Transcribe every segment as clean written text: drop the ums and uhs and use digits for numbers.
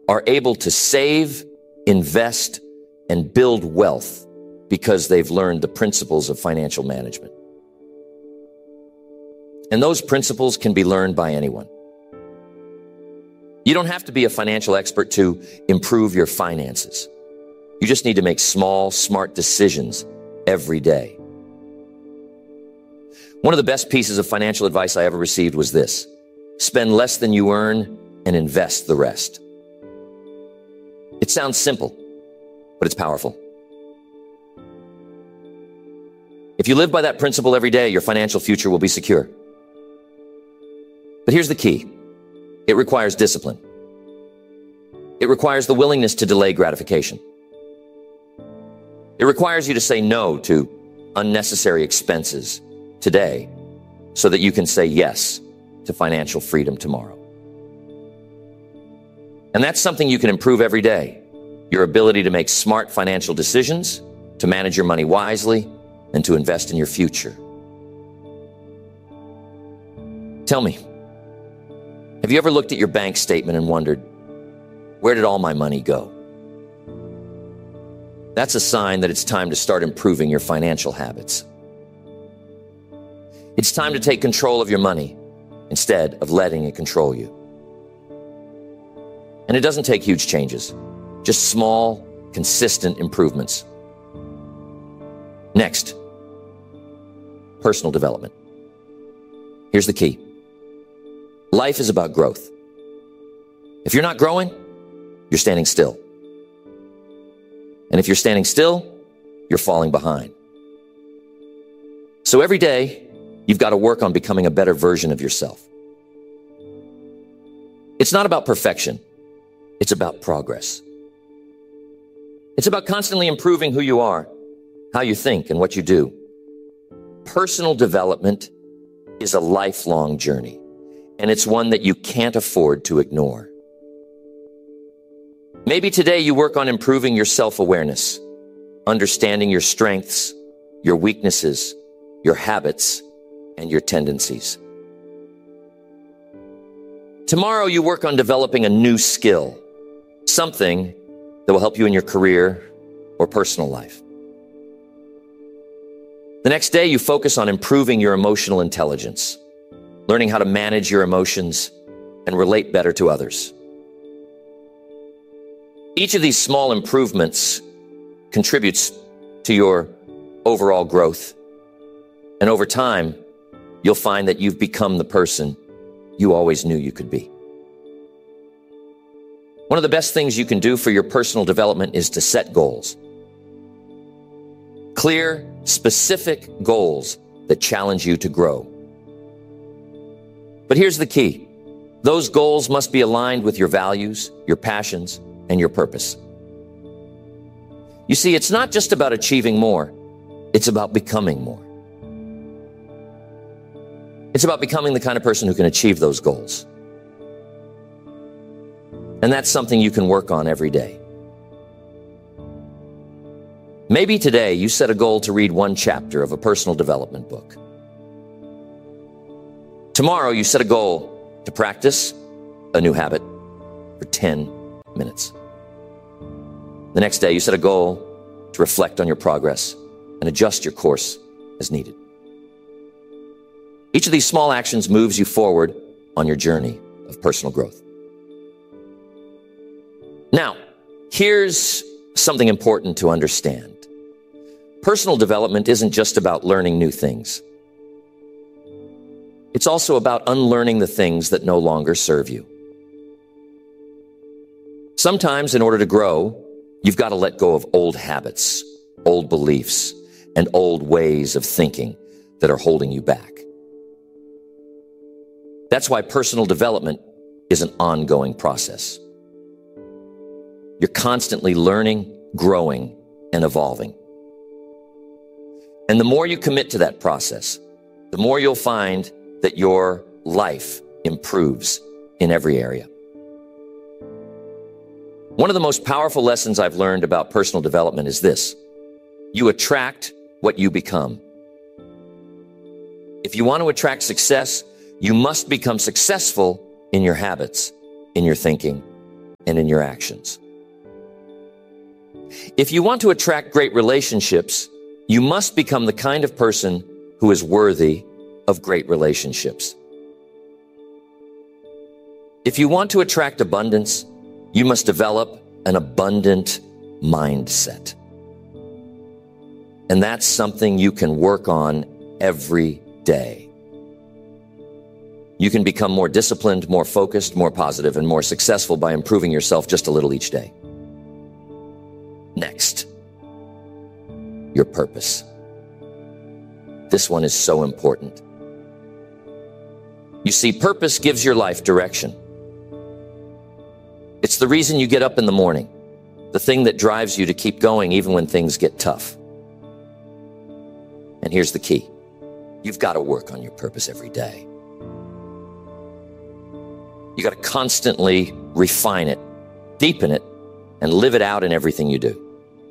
are able to save, invest, and build wealth because they've learned the principles of financial management. And those principles can be learned by anyone. You don't have to be a financial expert to improve your finances. You just need to make small, smart decisions every day. One of the best pieces of financial advice I ever received was this: spend less than you earn and invest the rest. It sounds simple, but it's powerful. If you live by that principle every day, your financial future will be secure. But here's the key. It requires discipline. It requires the willingness to delay gratification. It requires you to say no to unnecessary expenses today so that you can say yes to financial freedom tomorrow. And that's something you can improve every day. Your ability to make smart financial decisions, to manage your money wisely, and to invest in your future. Tell me, have you ever looked at your bank statement and wondered, where did all my money go? That's a sign that it's time to start improving your financial habits. It's time to take control of your money instead of letting it control you. And it doesn't take huge changes, just small, consistent improvements. Next, personal development. Here's the key. Life is about growth. If you're not growing, you're standing still. And if you're standing still, you're falling behind. So every day, you've got to work on becoming a better version of yourself. It's not about perfection. It's about progress. It's about constantly improving who you are, how you think, and what you do. Personal development is a lifelong journey, and it's one that you can't afford to ignore. Maybe today you work on improving your self-awareness, understanding your strengths, your weaknesses, your habits, and your tendencies. Tomorrow you work on developing a new skill, something that will help you in your career or personal life. The next day you focus on improving your emotional intelligence, learning how to manage your emotions and relate better to others. Each of these small improvements contributes to your overall growth. And over time, you'll find that you've become the person you always knew you could be. One of the best things you can do for your personal development is to set goals. Clear, specific goals that challenge you to grow. But here's the key. Those goals must be aligned with your values, your passions, and your purpose. You see, it's not just about achieving more. It's about becoming more. It's about becoming the kind of person who can achieve those goals. And that's something you can work on every day. Maybe today you set a goal to read one chapter of a personal development book. Tomorrow you set a goal to practice a new habit for 10 minutes. The next day you set a goal to reflect on your progress and adjust your course as needed. Each of these small actions moves you forward on your journey of personal growth. Now, here's something important to understand. Personal development isn't just about learning new things. It's also about unlearning the things that no longer serve you. Sometimes, in order to grow, you've got to let go of old habits, old beliefs, and old ways of thinking that are holding you back. That's why personal development is an ongoing process. You're constantly learning, growing, and evolving. And the more you commit to that process, the more you'll find that your life improves in every area. One of the most powerful lessons I've learned about personal development is this: you attract what you become. If you want to attract success, you must become successful in your habits, in your thinking, and in your actions. If you want to attract great relationships, you must become the kind of person who is worthy of great relationships. If you want to attract abundance, you must develop an abundant mindset. And that's something you can work on every day. You can become more disciplined, more focused, more positive, and more successful by improving yourself just a little each day. Next, your purpose. This one is so important. You see, purpose gives your life direction. It's the reason you get up in the morning, the thing that drives you to keep going even when things get tough. And here's the key. You've got to work on your purpose every day. You got to constantly refine it, deepen it, and live it out in everything you do.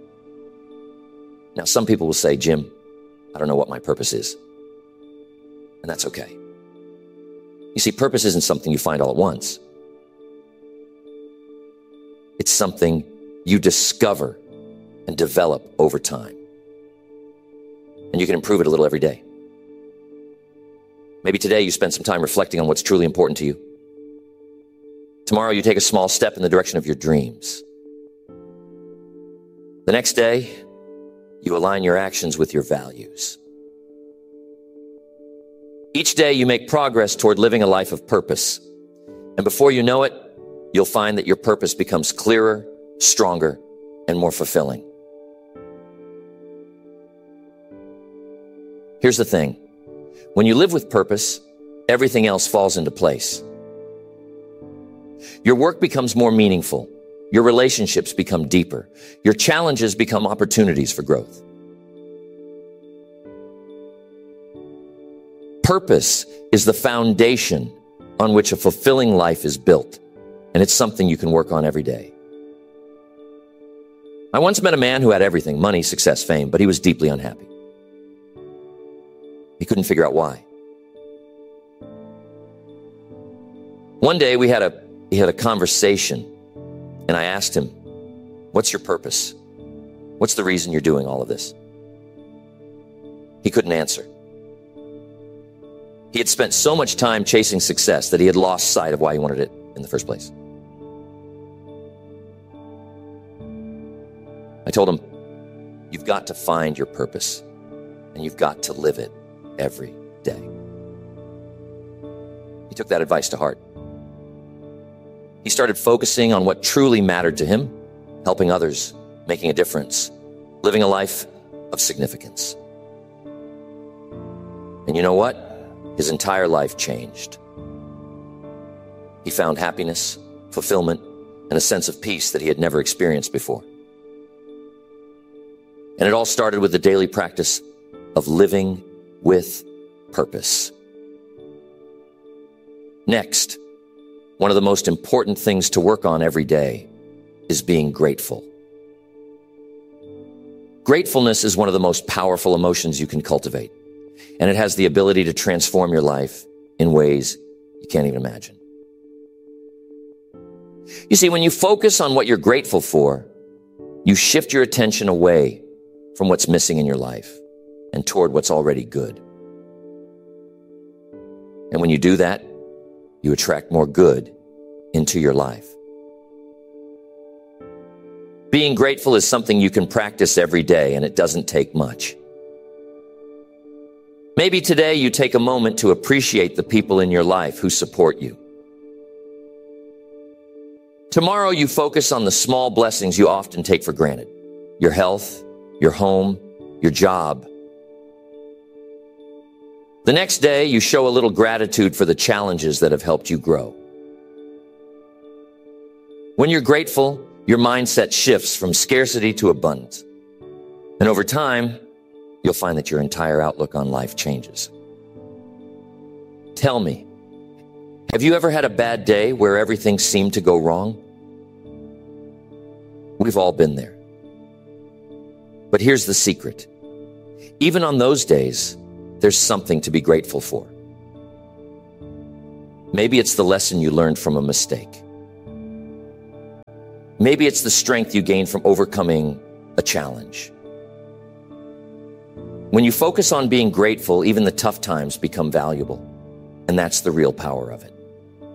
Now, some people will say, Jim, I don't know what my purpose is. And that's okay. You see, purpose isn't something you find all at once. It's something you discover and develop over time. And you can improve it a little every day. Maybe today you spend some time reflecting on what's truly important to you. Tomorrow you take a small step in the direction of your dreams. The next day, you align your actions with your values. Each day you make progress toward living a life of purpose. And before you know it, you'll find that your purpose becomes clearer, stronger, and more fulfilling. Here's the thing. When you live with purpose, everything else falls into place. Your work becomes more meaningful. Your relationships become deeper. Your challenges become opportunities for growth. Purpose is the foundation on which a fulfilling life is built, and it's something you can work on every day. I once met a man who had everything, money, success, fame, but he was deeply unhappy. He couldn't figure out why. One day we had a conversation, and I asked him, what's your purpose? What's the reason you're doing all of this? He couldn't answer. He had spent so much time chasing success that he had lost sight of why he wanted it in the first place. I told him, you've got to find your purpose, and you've got to live it every day. He took that advice to heart. He started focusing on what truly mattered to him, helping others, making a difference, living a life of significance. And you know what? His entire life changed. He found happiness, fulfillment, and a sense of peace that he had never experienced before. And it all started with the daily practice of living with purpose. Next, one of the most important things to work on every day is being grateful. Gratefulness is one of the most powerful emotions you can cultivate, and it has the ability to transform your life in ways you can't even imagine. You see, when you focus on what you're grateful for, you shift your attention away from what's missing in your life and toward what's already good. And when you do that, you attract more good into your life. Being grateful is something you can practice every day, and it doesn't take much. Maybe today you take a moment to appreciate the people in your life who support you. Tomorrow you focus on the small blessings you often take for granted. Your health, your home, your job. The next day you show a little gratitude for the challenges that have helped you grow. When you're grateful, your mindset shifts from scarcity to abundance. And over time, you'll find that your entire outlook on life changes. Tell me, have you ever had a bad day where everything seemed to go wrong? We've all been there. But here's the secret. Even on those days, there's something to be grateful for. Maybe it's the lesson you learned from a mistake. Maybe it's the strength you gain from overcoming a challenge. When you focus on being grateful, even the tough times become valuable. And that's the real power of it.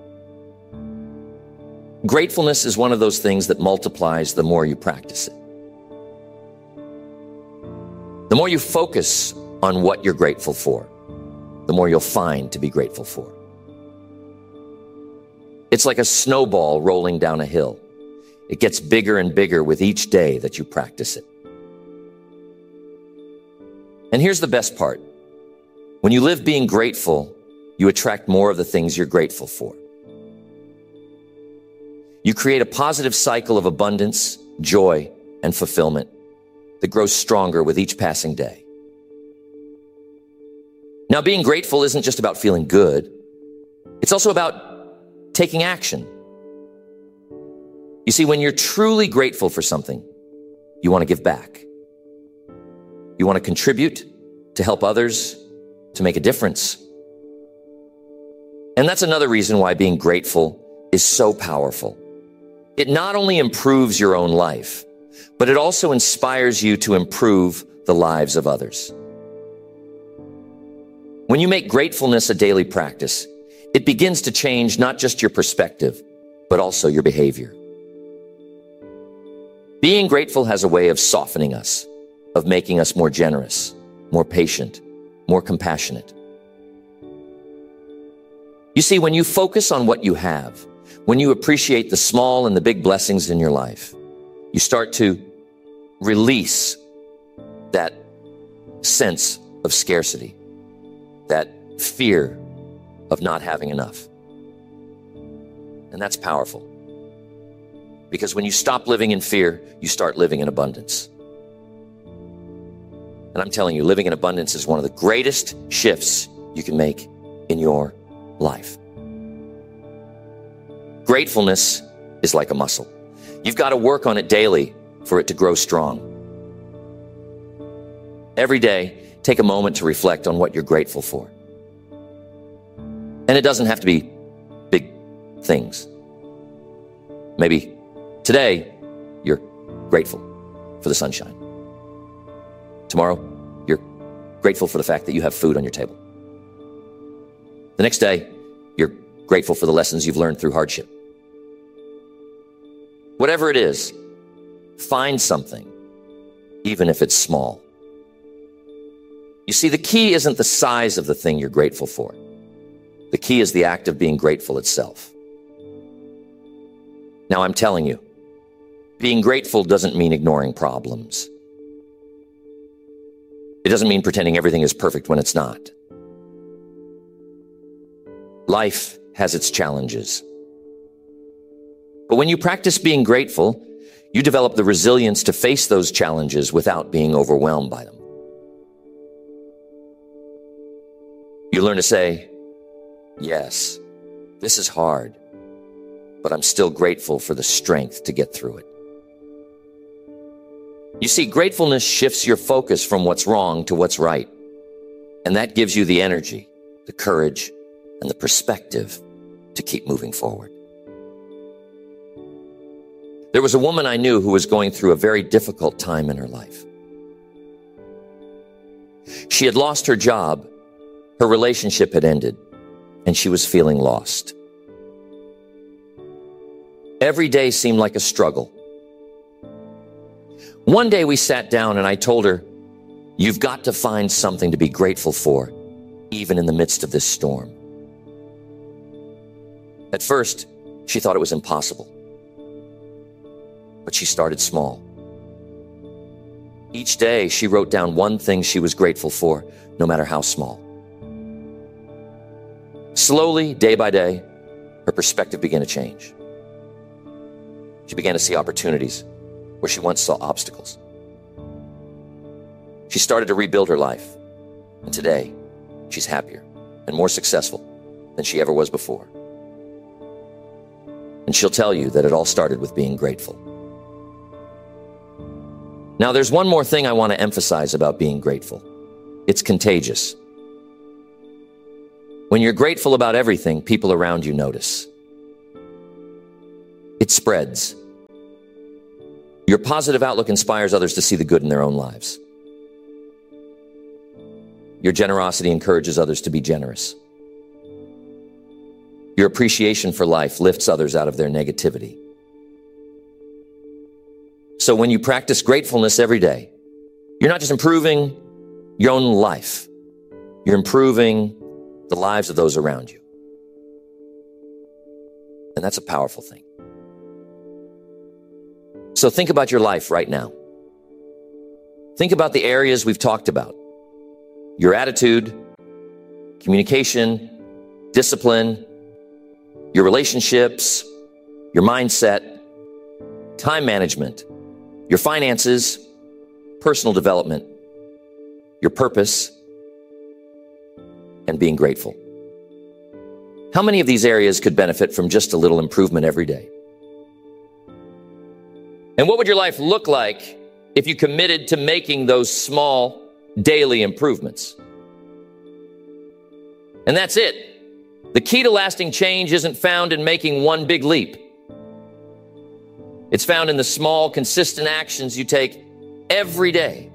Gratefulness is one of those things that multiplies the more you practice it. The more you focus on what you're grateful for, the more you'll find to be grateful for. It's like a snowball rolling down a hill. It gets bigger and bigger with each day that you practice it. And here's the best part. When you live being grateful, you attract more of the things you're grateful for. You create a positive cycle of abundance, joy, and fulfillment that grows stronger with each passing day. Now, being grateful isn't just about feeling good. It's also about taking action. You see, when you're truly grateful for something, you want to give back. You want to contribute, to help others, to make a difference. And that's another reason why being grateful is so powerful. It not only improves your own life, but it also inspires you to improve the lives of others. When you make gratefulness a daily practice, it begins to change not just your perspective, but also your behavior. Being grateful has a way of softening us, of making us more generous, more patient, more compassionate. You see, when you focus on what you have, when you appreciate the small and the big blessings in your life, you start to release that sense of scarcity, that fear of not having enough. And that's powerful. Because when you stop living in fear, you start living in abundance. And I'm telling you, living in abundance is one of the greatest shifts you can make in your life. Gratefulness is like a muscle. You've got to work on it daily for it to grow strong. Every day, take a moment to reflect on what you're grateful for. And it doesn't have to be big things. Maybe today, you're grateful for the sunshine. Tomorrow, you're grateful for the fact that you have food on your table. The next day, you're grateful for the lessons you've learned through hardship. Whatever it is, find something, even if it's small. You see, the key isn't the size of the thing you're grateful for. The key is the act of being grateful itself. Now, I'm telling you, being grateful doesn't mean ignoring problems. It doesn't mean pretending everything is perfect when it's not. Life has its challenges. But when you practice being grateful, you develop the resilience to face those challenges without being overwhelmed by them. You learn to say, yes, this is hard, but I'm still grateful for the strength to get through it. You see, gratefulness shifts your focus from what's wrong to what's right. And that gives you the energy, the courage, and the perspective to keep moving forward. There was a woman I knew who was going through a very difficult time in her life. She had lost her job, her relationship had ended, and she was feeling lost. Every day seemed like a struggle. One day we sat down and I told her, you've got to find something to be grateful for, even in the midst of this storm. At first, she thought it was impossible. But she started small. Each day, she wrote down one thing she was grateful for, no matter how small. Slowly, day by day, her perspective began to change. She began to see opportunities where she once saw obstacles. She started to rebuild her life. And today, she's happier and more successful than she ever was before. And she'll tell you that it all started with being grateful. Now, there's one more thing I want to emphasize about being grateful. It's contagious. When you're grateful about everything, people around you notice. It spreads. Your positive outlook inspires others to see the good in their own lives. Your generosity encourages others to be generous. Your appreciation for life lifts others out of their negativity. So when you practice gratefulness every day, you're not just improving your own life, you're improving the lives of those around you. And that's a powerful thing. So think about your life right now. Think about the areas we've talked about. Your attitude, communication, discipline, your relationships, your mindset, time management, your finances, personal development, your purpose, and being grateful. How many of these areas could benefit from just a little improvement every day? And what would your life look like if you committed to making those small daily improvements? And that's it. The key to lasting change isn't found in making one big leap. It's found in the small, consistent actions you take every day.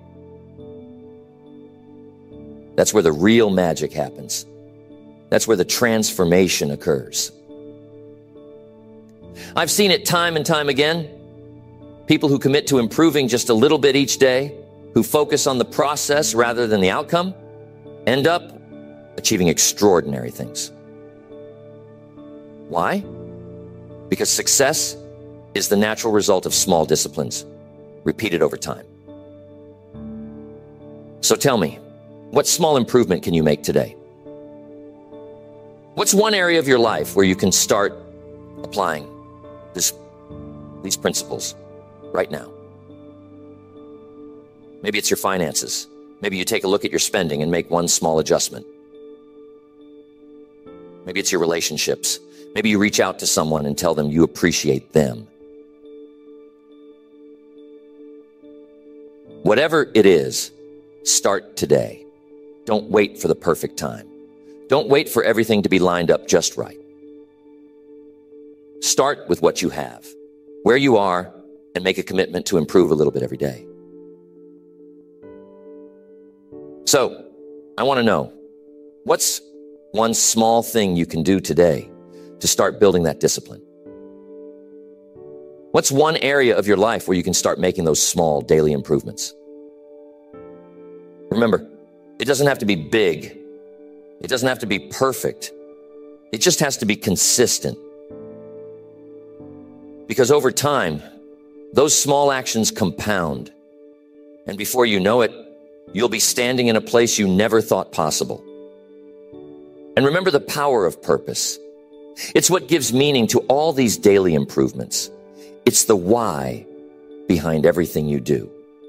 That's where the real magic happens. That's where the transformation occurs. I've seen it time and time again. People who commit to improving just a little bit each day, who focus on the process rather than the outcome, end up achieving extraordinary things. Why? Because success is the natural result of small disciplines, repeated over time. So tell me, what small improvement can you make today? What's one area of your life where you can start applying these principles right now? Maybe it's your finances. Maybe you take a look at your spending and make one small adjustment. Maybe it's your relationships. Maybe you reach out to someone and tell them you appreciate them. Whatever it is, start today. Don't wait for the perfect time. Don't wait for everything to be lined up just right. Start with what you have, where you are, and make a commitment to improve a little bit every day. So, I want to know, what's one small thing you can do today to start building that discipline? What's one area of your life where you can start making those small daily improvements? Remember, it doesn't have to be big. It doesn't have to be perfect. It just has to be consistent. Because over time, those small actions compound. And before you know it, you'll be standing in a place you never thought possible. And remember the power of purpose. It's what gives meaning to all these daily improvements. It's the why behind everything you do.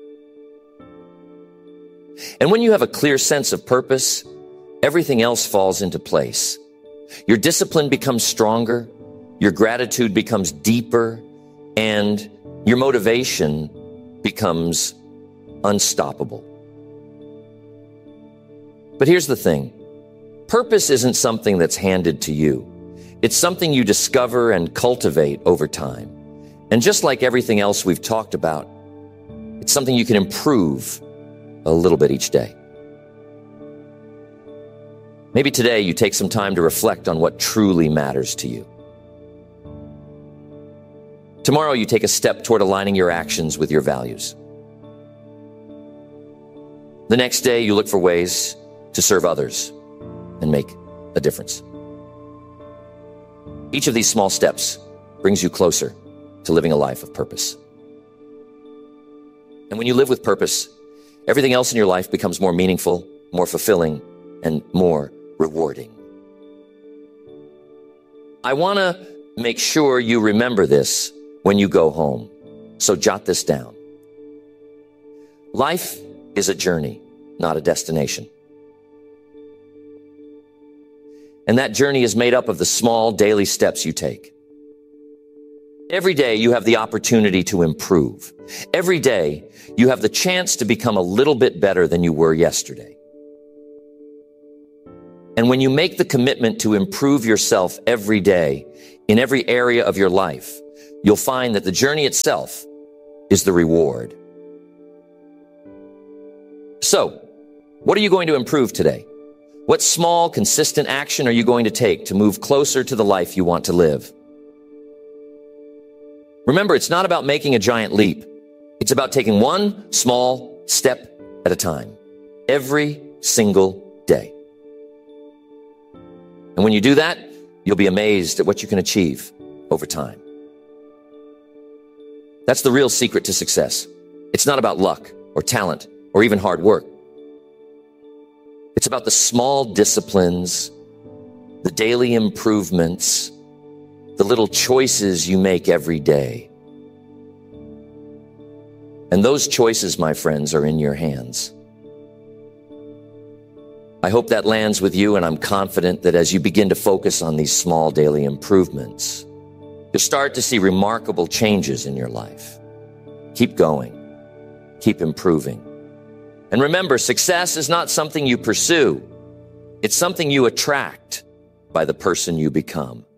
And when you have a clear sense of purpose, everything else falls into place. Your discipline becomes stronger, your gratitude becomes deeper, and your motivation becomes unstoppable. But here's the thing. Purpose isn't something that's handed to you. It's something you discover and cultivate over time. And just like everything else we've talked about, it's something you can improve a little bit each day. Maybe today you take some time to reflect on what truly matters to you. Tomorrow you take a step toward aligning your actions with your values. The next day you look for ways to serve others and make a difference. Each of these small steps brings you closer to living a life of purpose. And when you live with purpose, everything else in your life becomes more meaningful, more fulfilling, and more rewarding. I want to make sure you remember this when you go home. So jot this down. Life is a journey, not a destination. And that journey is made up of the small daily steps you take. Every day you have the opportunity to improve. Every day you have the chance to become a little bit better than you were yesterday. And when you make the commitment to improve yourself every day in every area of your life, you'll find that the journey itself is the reward. So, what are you going to improve today? What small, consistent action are you going to take to move closer to the life you want to live? Remember, it's not about making a giant leap. It's about taking one small step at a time, every single day. And when you do that, you'll be amazed at what you can achieve over time. That's the real secret to success. It's not about luck or talent or even hard work. It's about the small disciplines, the daily improvements, the little choices you make every day. And those choices, my friends, are in your hands. I hope that lands with you, and I'm confident that as you begin to focus on these small daily improvements, you'll start to see remarkable changes in your life. Keep going. Keep improving. And remember, success is not something you pursue. It's something you attract by the person you become.